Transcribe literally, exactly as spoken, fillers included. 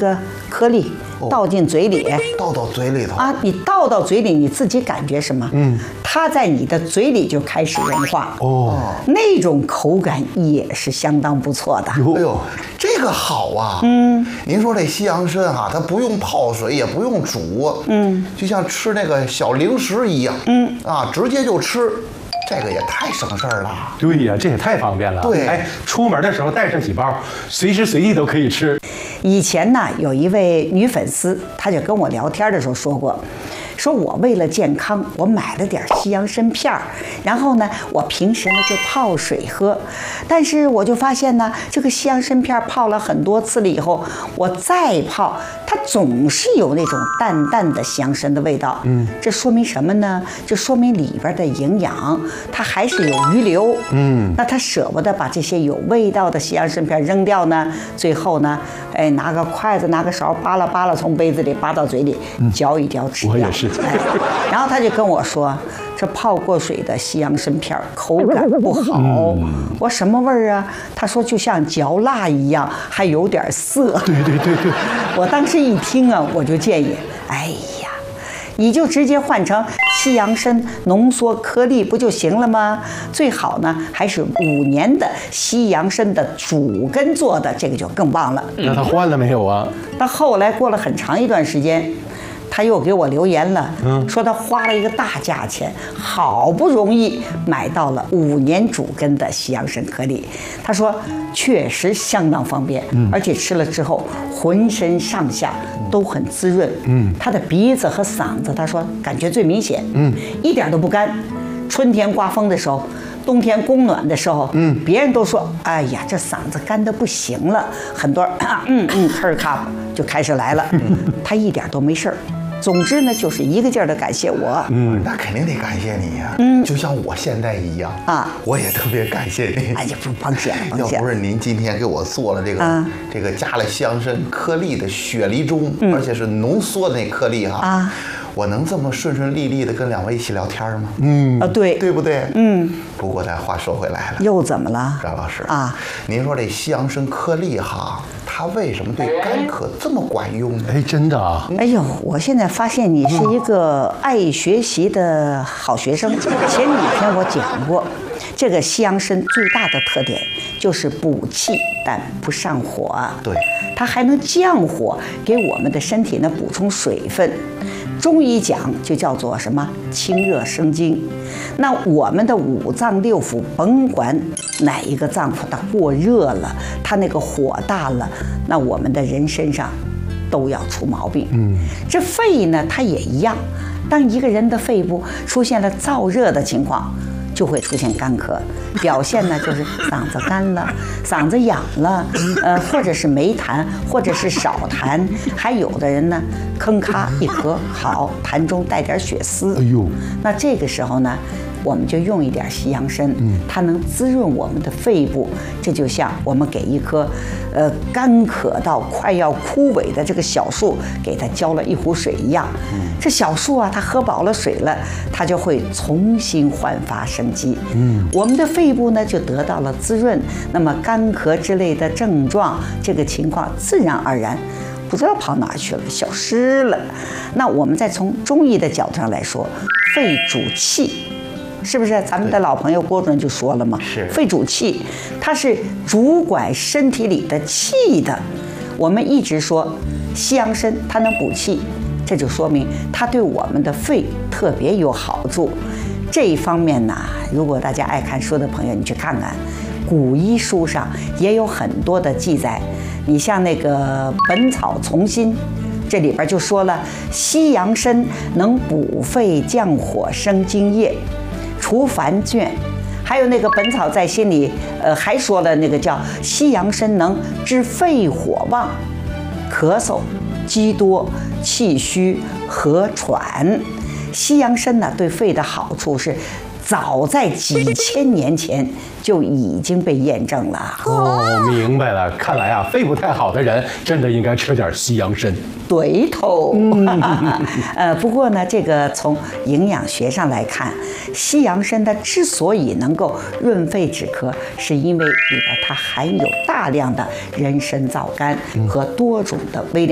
个颗粒倒进嘴里， 倒到嘴里头啊，你倒到嘴里，你自己感觉什么？嗯，它在你的嘴里就开始融化。哦，那种口感也是相当不错的。 哎呦，这个好啊！嗯，您说这西洋参哈、啊，它不用泡水，也不用煮，嗯，就像吃那个小零食一样，嗯啊，直接就吃。这个也太省事儿了。 对呀，这也太方便了。 对， 哎，出门的时候带上几包，随时随地都可以吃。 以前呢，有一位女粉丝，她就跟我聊天的时候说过，说我为了健康，我买了点西洋参片儿，然后呢，我平时呢就泡水喝，但是我就发现呢，这个西洋参片泡了很多次了以后，我再泡，它总是有那种淡淡的西洋参的味道。嗯，这说明什么呢？这说明里边的营养它还是有余留。嗯，那他舍不得把这些有味道的西洋参片扔掉呢，最后呢，哎，拿个筷子，拿个勺，扒拉扒拉，从杯子里扒到嘴里，嚼一嚼吃掉。 我也是。 哎，然后他就跟我说，这泡过水的西洋参片口感不好。嗯、我什么味儿啊？他说就像嚼蜡一样，还有点涩。 对对对对。 我当时一听啊，我就建议，哎呀，你就直接换成西洋参浓缩颗粒不就行了吗？最好呢还是五年的西洋参的主根做的，这个就更棒了。 那他换了没有啊？ 他后来过了很长一段时间，他又给我留言了，嗯，说他花了一个大价钱，好不容易买到了五年主根的西洋参颗粒。他说确实相当方便，嗯，而且吃了之后浑身上下都很滋润，嗯，他的鼻子和嗓子，他说感觉最明显，嗯，一点都不干。春天刮风的时候，冬天供暖的时候，嗯，别人都说，哎呀，这嗓子干得不行了，很多人嗯嗯咳儿咔就开始来了，他一点都没事儿。总之呢，就是一个劲儿的感谢我。 嗯，那肯定得感谢你呀、啊。嗯，就像我现在一样啊，我也特别感谢你。 哎呀，不甭谢了， 要不是您今天给我做了这个、啊、这个加了西洋参颗粒的雪梨盅，嗯、而且是浓缩的那颗粒哈啊。我能这么顺顺利利的跟两位一起聊天吗？ 嗯啊，对， 对不对？ 嗯。 不过咱话说回来了， 又怎么了， 张老师啊？ 您说这西洋参颗粒哈，它为什么对干咳这么管用呢？ 哎，真的啊！ 哎呦，我现在发现你是一个爱学习的好学生。前几天我讲过，这个西洋参最大的特点就是补气，但不上火。 对， 它还能降火，给我们的身体呢补充水分。中医讲就叫做什么清热生津。那我们的五脏六腑，甭管哪一个脏腑它过热了，它那个火大了，那我们的人身上都要出毛病。嗯，这肺呢，它也一样。当一个人的肺部出现了燥热的情况，就会出现干咳，表现呢就是嗓子干了，嗓子痒了，呃，或者是没痰，或者是少痰，还有的人呢，吭咔一咳，好，痰中带点血丝。哎呦，那这个时候呢，我们就用一点西洋参，它能滋润我们的肺部。这就像我们给一棵，呃，干渴到快要枯萎的这个小树，给它浇了一壶水一样。这小树啊，它喝饱了水了，它就会重新焕发生机。嗯，我们的肺部呢就得到了滋润，那么干咳之类的症状，这个情况自然而然不知道跑哪去了，消失了。那我们再从中医的角度上来说，肺主气。是不是咱们的老朋友郭主任就说了嘛？ 是肺主气，它是主管身体里的气的。我们一直说西洋参它能补气，这就说明它对我们的肺特别有好处。这一方面呢，如果大家爱看书的朋友，你去看看古医书上也有很多的记载。你像那个《本草从心》，这里边就说了，西洋参能补肺降火生津液，除烦倦。还有那个《本草在心》里，呃，还说了那个叫西洋参能治肺火旺、咳嗽、积多、气虚、咳喘。西洋参呢，对肺的好处是早在几千年前就已经被验证了。 哦，明白了，看来啊，肺不太好的人真的应该吃点西洋参。 对头。呃，不过呢，这个从营养学上来看，西洋参它之所以能够润肺止咳，是因为里边它含有大量的人参皂苷和多种的微量